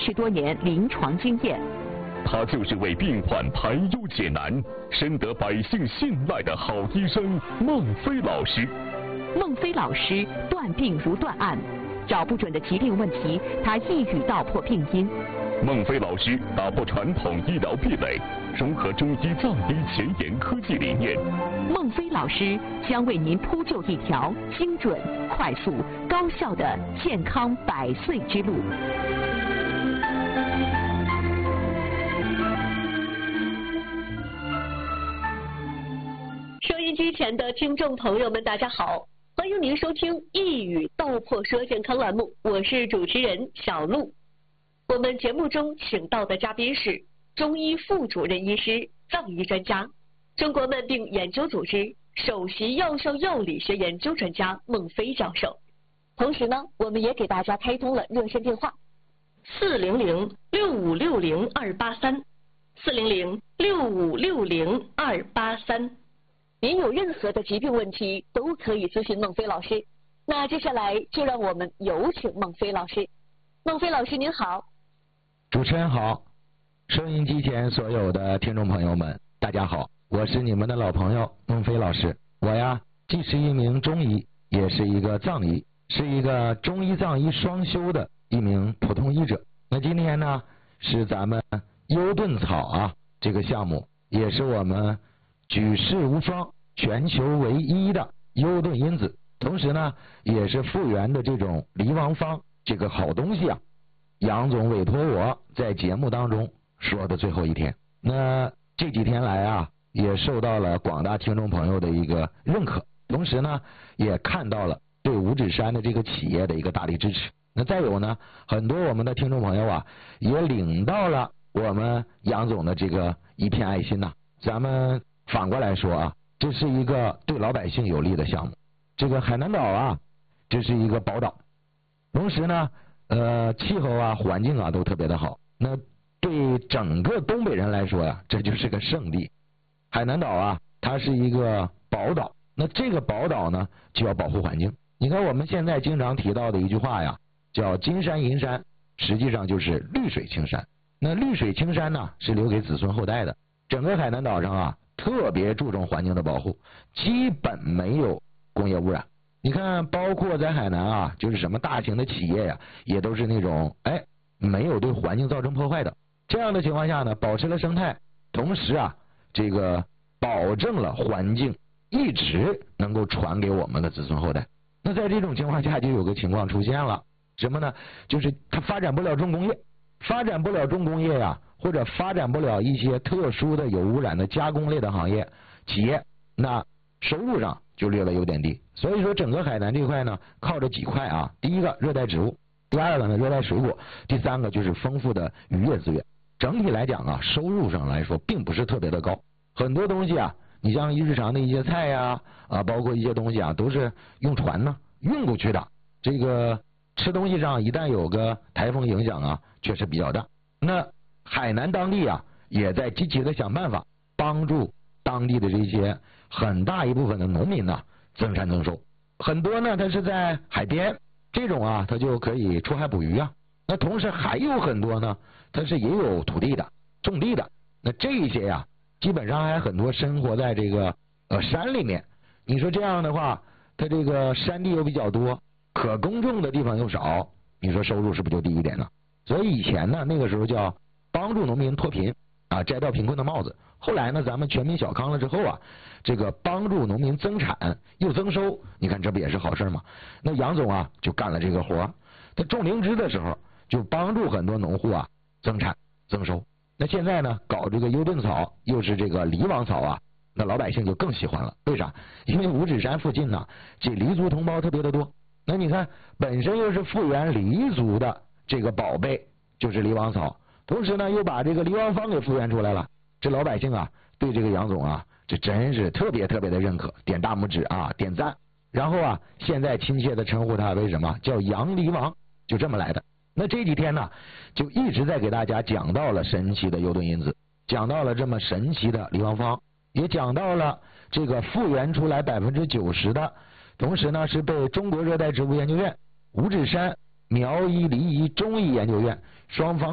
30多年临床经验。 他就是为病患排忧解难、深得百姓信赖的好医生孟非老师。 孟非老师断病如断案，找不准的疾病问题，他一语道破病因。 孟非老师打破传统医疗壁垒，融合中医藏医前沿科技理念。 孟非老师将为您铺就一条精准、快速、高效的健康100岁之路。 收音机前的听众朋友们，大家好，欢迎您收听一语道破说健康栏目，我是主持人小璐。我们节目中请到的嘉宾是中医副主任医师、藏医专家、中国慢病研究组织首席药效药理学研究专家孟非教授。同时呢，我们也给大家开通了热线电话400-6560-283，400-6560-283。您有任何的疾病问题都可以咨询孟非老师。那接下来就让我们有请孟非老师。孟非老师您好。 主持人好，收音机前所有的听众朋友们，大家好，我是你们的老朋友孟非老师。我呀，既是一名中医，也是一个藏医，是一个中医藏医双修的一名普通医者。那今天呢，是咱们优盾草啊这个项目，也是我们举世无双、全球唯一的优盾因子，同时呢，也是复原的这种离王方这个好东西啊。杨总委托我在节目当中说的最后一天，那这几天来啊，也受到了广大听众朋友的一个认可，同时呢，也看到了对五指山的这个企业的一个大力支持。那再有呢，很多我们的听众朋友啊，也领到了我们杨总的这个一片爱心呐。咱们反过来说啊，这是一个对老百姓有利的项目。这个海南岛啊，这是一个宝岛，同时呢，气候啊、环境啊都特别的好。那对整个东北人来说呀，这就是个圣地。海南岛啊，它是一个宝岛。那这个宝岛呢，就要保护环境。你看我们现在经常提到的一句话呀，叫金山银山，实际上就是绿水青山。那绿水青山呢，是留给子孙后代的。整个海南岛上啊，特别注重环境的保护，基本没有工业污染。你看，包括在海南啊，就是什么大型的企业呀，也都是那种没有对环境造成破坏的。这样的情况下呢，保持了生态，同时啊，这个保证了环境一直能够传给我们的子孙后代。那在这种情况下，就有个情况出现了，什么呢？就是它发展不了重工业，发展不了重工业呀，或者发展不了一些特殊的有污染的加工类的行业企业，那收入上就略微有点低。所以说整个海南这块呢，靠着几块啊，第一个热带植物，第二个呢热带水果，第三个就是丰富的渔业资源。整体来讲啊，收入上来说并不是特别的高，很多东西啊，你像日常的一些菜呀包括一些东西啊，都是用船呢运过去的。这个吃东西上一旦有个台风影响啊，确实比较大。那海南当地啊，也在积极的想办法帮助当地的这些很大一部分的农民呢增产增收。很多呢，它是在海边，这种啊，它就可以出海捕鱼啊。那同时还有很多呢，它是也有土地的、种地的。那这些呀，基本上还很多生活在这个山里面。你说这样的话，它这个山地又比较多，可耕种的地方又少，你说收入是不是就低一点呢？所以以前呢，那个时候叫帮助农民脱贫啊，摘掉贫困的帽子。后来呢，咱们全民小康了之后啊，这个帮助农民增产又增收，你看这不也是好事吗？那杨总啊就干了这个活，他种灵芝的时候就帮助很多农户啊增产增收。那现在呢，搞这个优盾草，又是这个离王草啊，那老百姓就更喜欢了。为啥？因为五指山附近呢，这黎族同胞特别的多。那你看，本身又是复原黎族的这个宝贝，就是离王草，同时呢又把这个离王方给复原出来了。这老百姓啊，对这个杨总啊，这真是特别特别的认可，点大拇指啊，点赞。然后啊，现在亲切的称呼他为什么？叫杨离王，就这么来的。那这几天呢，就一直在给大家讲到了神奇的优盾因子，讲到了这么神奇的离王方，也讲到了这个复原出来90%的，同时呢是被中国热带植物研究院、五指山苗医离医中医研究院双方